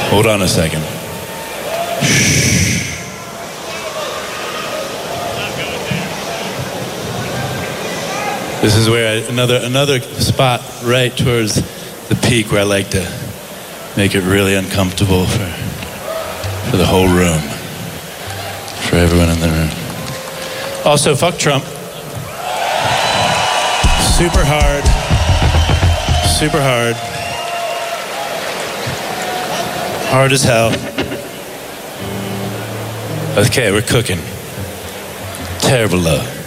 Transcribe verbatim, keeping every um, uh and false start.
Hold on a second. This is where I, another another spot right towards the peak where I like to make it really uncomfortable for for the whole room, for everyone in the room. Also, fuck Trump. Super hard. Super hard. Hard as hell. Okay, we're cooking. Terrible love.